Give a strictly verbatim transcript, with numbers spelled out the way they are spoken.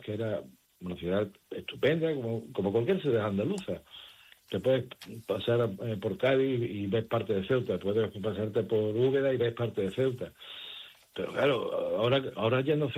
que era una ciudad estupenda, como, como cualquier ciudad andaluza. Te puedes pasar eh, por Cádiz y ves parte de Ceuta, puedes pasarte por Úbeda y ves parte de Ceuta. Pero claro, ahora, ahora ya no